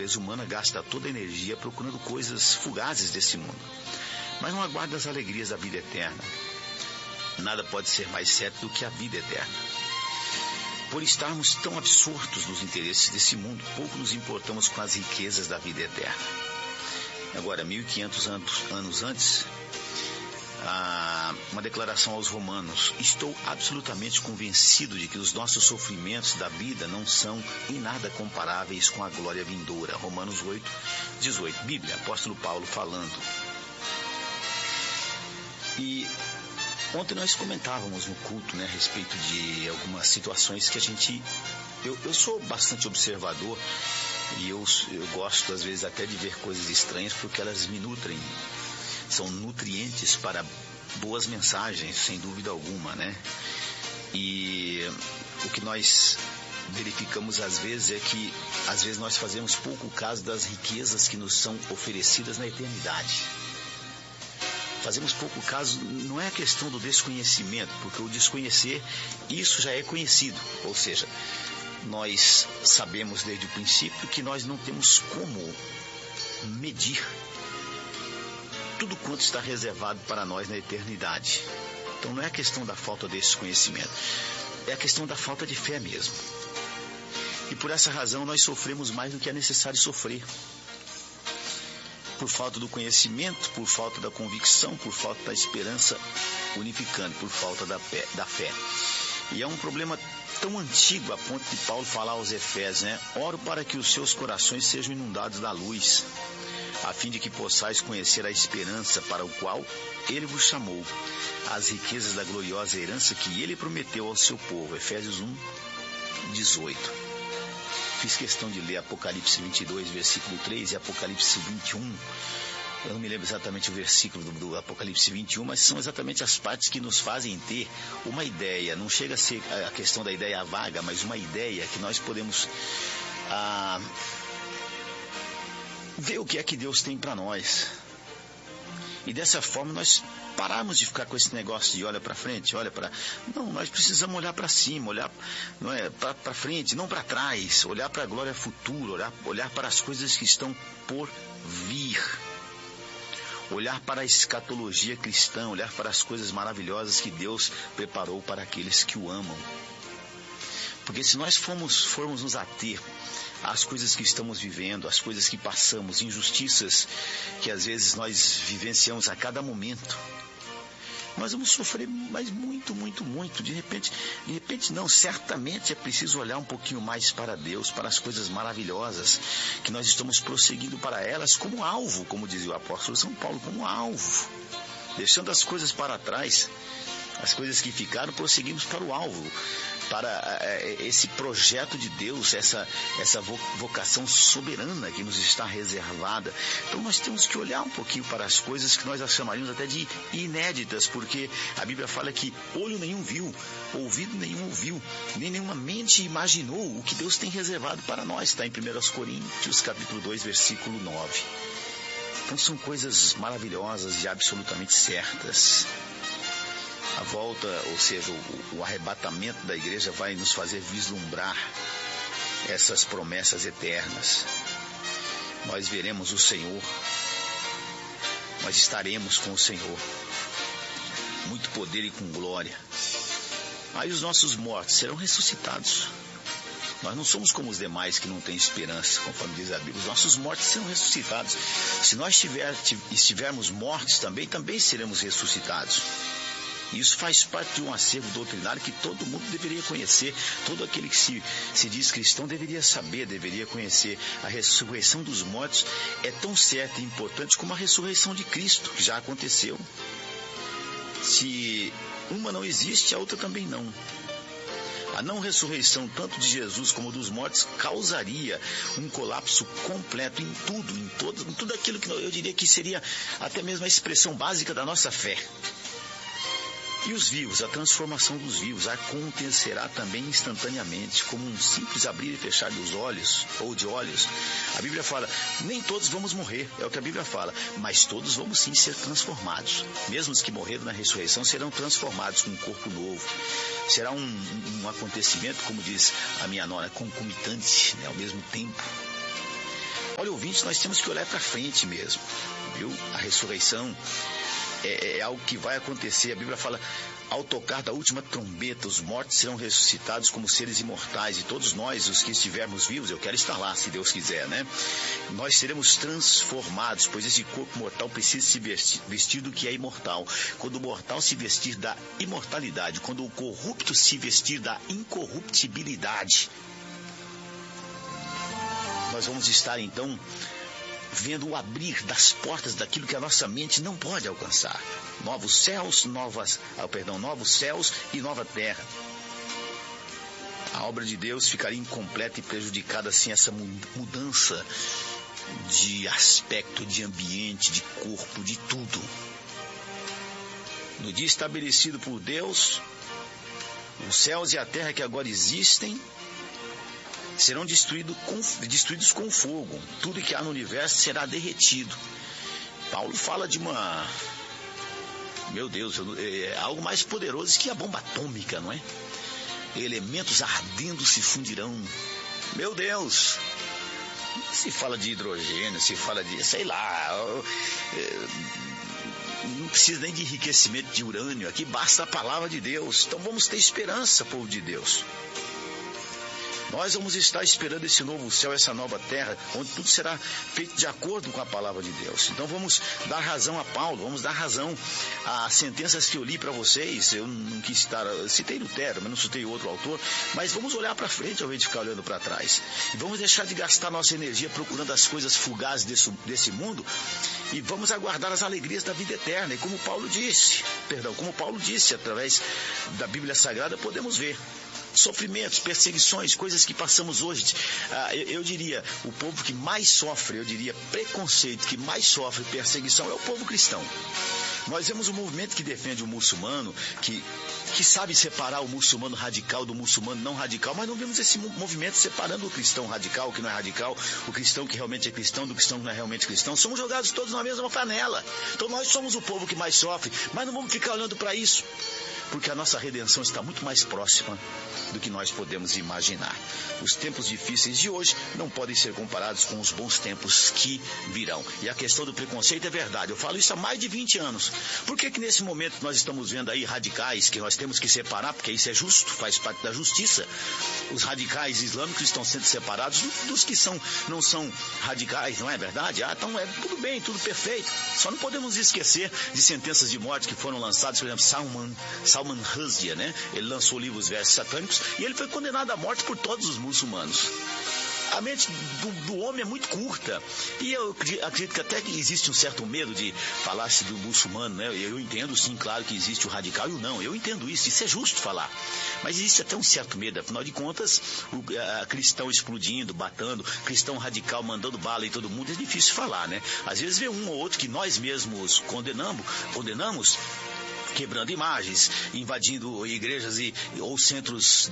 natureza humana gasta toda a energia procurando coisas fugazes desse mundo, mas não aguarda as alegrias da vida eterna. Nada pode ser mais certo do que a vida eterna. Por estarmos tão absortos nos interesses desse mundo, pouco nos importamos com as riquezas da vida eterna. Agora, 1500 anos antes, uma declaração aos romanos: estou absolutamente convencido de que os nossos sofrimentos da vida não são em nada comparáveis com a glória vindoura. Romanos 8, 18. Bíblia, apóstolo Paulo falando. E ontem nós comentávamos no culto, a respeito de algumas situações que a gente... Eu sou bastante observador e eu gosto às vezes até de ver coisas estranhas, porque elas me nutrem. São nutrientes para boas mensagens, sem dúvida alguma, E o que nós verificamos às vezes é que às vezes nós fazemos pouco caso das riquezas que nos são oferecidas na eternidade. Fazemos pouco caso, não é a questão do desconhecimento, porque o desconhecer, isso já é conhecido. Ou seja, nós sabemos desde o princípio que nós não temos como medir tudo quanto está reservado para nós na eternidade. Então não é a questão da falta desse conhecimento, é a questão da falta de fé mesmo. E por essa razão nós sofremos mais do que é necessário sofrer. Por falta do conhecimento, por falta da convicção, por falta da esperança unificante, por falta da fé. E é um problema tão antigo a ponto de Paulo falar aos Efésios, Oro para que os seus corações sejam inundados da luz, a fim de que possais conhecer a esperança para o qual ele vos chamou, as riquezas da gloriosa herança que ele prometeu ao seu povo. Efésios 1, 18. Fiz questão de ler Apocalipse 22, versículo 3 e Apocalipse 21. Eu não me lembro exatamente o versículo do Apocalipse 21, mas são exatamente as partes que nos fazem ter uma ideia. Não chega a ser a questão da ideia vaga, mas uma ideia que nós podemos ver o que é que Deus tem para nós. E dessa forma nós pararmos de ficar com esse negócio de olha para frente, olha para... Não, nós precisamos olhar para cima, olhar para frente, não para trás, olhar para a glória futura, olhar para as coisas que estão por vir. Olhar para a escatologia cristã, olhar para as coisas maravilhosas que Deus preparou para aqueles que o amam. Porque se nós formos nos ater às coisas que estamos vivendo, às coisas que passamos, injustiças que às vezes nós vivenciamos a cada momento, nós vamos sofrer mais muito, muito, muito. De repente não, certamente é preciso olhar um pouquinho mais para Deus, para as coisas maravilhosas, que nós estamos prosseguindo para elas como alvo, como dizia o apóstolo São Paulo, como alvo. Deixando as coisas para trás, as coisas que ficaram, prosseguimos para o alvo, para esse projeto de Deus, essa vocação soberana que nos está reservada. Então nós temos que olhar um pouquinho para as coisas que nós chamaríamos até de inéditas, porque a Bíblia fala que olho nenhum viu, ouvido nenhum ouviu, nem nenhuma mente imaginou o que Deus tem reservado para nós. Está em 1 Coríntios capítulo 2, versículo 9. Então são coisas maravilhosas e absolutamente certas. A volta, ou seja, o arrebatamento da igreja vai nos fazer vislumbrar essas promessas eternas. Nós veremos o Senhor, nós estaremos com o Senhor, muito poder e com glória. Aí os nossos mortos serão ressuscitados. Nós não somos como os demais que não têm esperança, conforme diz a Bíblia. Os nossos mortos serão ressuscitados. Se nós estivermos mortos também seremos ressuscitados. Isso faz parte de um acervo doutrinário que todo mundo deveria conhecer. Todo aquele que se diz cristão deveria saber, deveria conhecer. A ressurreição dos mortos é tão certa e importante como a ressurreição de Cristo, que já aconteceu. Se uma não existe, a outra também não. A não ressurreição tanto de Jesus como dos mortos causaria um colapso completo em tudo aquilo que eu diria que seria até mesmo a expressão básica da nossa fé. E os vivos, a transformação dos vivos acontecerá também instantaneamente, como um simples abrir e fechar dos olhos, ou de olhos. A Bíblia fala, nem todos vamos morrer, é o que a Bíblia fala, mas todos vamos sim ser transformados. Mesmo os que morreram na ressurreição serão transformados com um corpo novo. Será um acontecimento, como diz a minha nora, concomitante, ao mesmo tempo. Olha, ouvintes, nós temos que olhar para frente mesmo, viu? A ressurreição é algo que vai acontecer. A Bíblia fala, ao tocar da última trombeta, os mortos serão ressuscitados como seres imortais, e todos nós, os que estivermos vivos, eu quero estar lá, se Deus quiser, né? Nós seremos transformados, pois esse corpo mortal precisa se vestir do que é imortal. Quando o mortal se vestir da imortalidade, quando o corrupto se vestir da incorruptibilidade, nós vamos estar, então, vendo o abrir das portas daquilo que a nossa mente não pode alcançar. Novos céus e nova terra. A obra de Deus ficaria incompleta e prejudicada sem essa mudança de aspecto, de ambiente, de corpo, de tudo. No dia estabelecido por Deus, os céus e a terra que agora existem serão destruídos com fogo. Tudo que há no universo será derretido. Paulo fala de uma... Meu Deus, é algo mais poderoso que a bomba atômica, não é? Elementos ardendo se fundirão. Meu Deus! Se fala de hidrogênio, se fala de... sei lá... Não precisa nem de enriquecimento de urânio. Aqui basta a palavra de Deus. Então vamos ter esperança, povo de Deus. Nós vamos estar esperando esse novo céu, essa nova terra, onde tudo será feito de acordo com a palavra de Deus. Então vamos dar razão a Paulo, vamos dar razão às sentenças que eu li para vocês. Eu não quis citar, citei Lutero, mas não citei outro autor, mas vamos olhar para frente ao invés de ficar olhando para trás. E vamos deixar de gastar nossa energia procurando as coisas fugazes desse mundo, e vamos aguardar as alegrias da vida eterna. E como Paulo disse, através da Bíblia Sagrada, podemos ver sofrimentos, perseguições, coisas que passamos hoje. Eu diria, o povo que mais sofre, preconceito, que mais sofre perseguição é o povo cristão. Nós vemos um movimento que defende o muçulmano, que sabe separar o muçulmano radical do muçulmano não radical, mas não vemos esse movimento separando o cristão radical, que não é radical, o cristão que realmente é cristão, do cristão que não é realmente cristão. Somos jogados todos na mesma panela. Então nós somos o povo que mais sofre, mas não vamos ficar olhando para isso, porque a nossa redenção está muito mais próxima do que nós podemos imaginar. Os tempos difíceis de hoje não podem ser comparados com os bons tempos que virão. E a questão do preconceito é verdade. Eu falo isso há mais de 20 anos. Por que nesse momento nós estamos vendo aí radicais que nós temos que separar, porque isso é justo, faz parte da justiça. Os radicais islâmicos estão sendo separados dos que não são radicais, não é verdade? Então tudo bem, tudo perfeito. Só não podemos esquecer de sentenças de morte que foram lançadas, por exemplo, Salman Rushdie, né? Ele lançou o livro Os Versos Satânicos e ele foi condenado à morte por todos os muçulmanos. A mente do homem é muito curta. E eu acredito que até que existe um certo medo de falar-se do muçulmano, né? Eu entendo, sim, claro que existe o radical e o não. Eu entendo isso é justo falar. Mas existe até um certo medo. Afinal de contas, o cristão explodindo, batendo, cristão radical mandando bala em todo mundo, é difícil falar, né? Às vezes vê um ou outro que nós mesmos condenamos, quebrando imagens, invadindo igrejas ou centros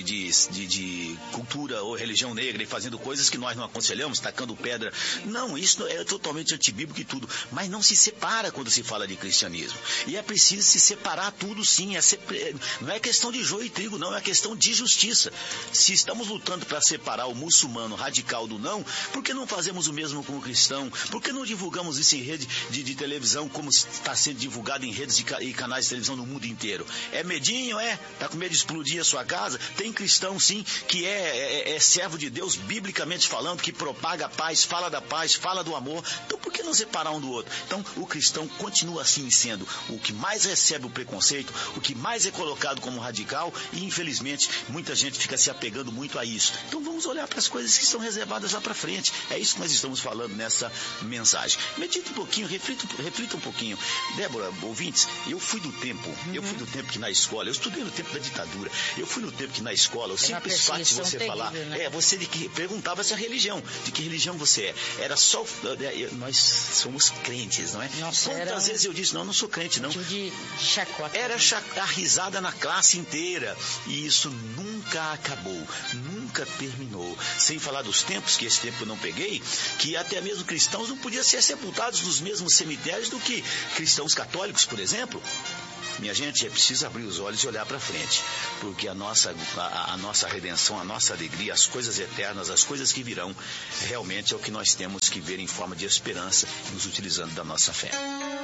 de cultura ou religião negra e fazendo coisas que nós não aconselhamos, tacando pedra. Não, isso é totalmente antibíblico e tudo. Mas não se separa quando se fala de cristianismo. E é preciso se separar tudo, sim. Não é questão de joio e trigo, não. É questão de justiça. Se estamos lutando para separar o muçulmano radical do não, por que não fazemos o mesmo com o cristão? Por que não divulgamos isso em rede de televisão, como está sendo divulgado em redes e canais de televisão no mundo inteiro? É medinho, Tá com medo de explodir a sua casa? Tem cristão, sim, que é servo de Deus, biblicamente falando, que propaga a paz, fala da paz, fala do amor. Então por que não separar um do outro? Então o cristão continua assim sendo o que mais recebe o preconceito, o que mais é colocado como radical, e infelizmente muita gente fica se apegando muito a isso. Então vamos olhar para as coisas que estão reservadas lá para frente. É isso que nós estamos falando nessa mensagem. Medita um pouquinho, reflita um pouquinho. Débora, ouvintes, eu fui do tempo que na escola, eu estudei no tempo da ditadura, eu fui no tempo que na escola, eu sempre faço de você terrível, falar, né? Você perguntava-se a religião, de que religião você é. Era só, nós somos crentes, não é? Nossa, quantas vezes eu disse, não sou crente, não. Tipo de chacota. Era a risada na classe inteira, e isso nunca acabou, nunca terminou. Sem falar dos tempos, que esse tempo eu não peguei, que até mesmo cristãos não podiam ser sepultados nos mesmos cemitérios do que cristãos católicos, por exemplo. Minha gente, é preciso abrir os olhos e olhar para frente, porque a nossa redenção, a nossa alegria, as coisas eternas, as coisas que virão, realmente é o que nós temos que ver em forma de esperança, nos utilizando da nossa fé.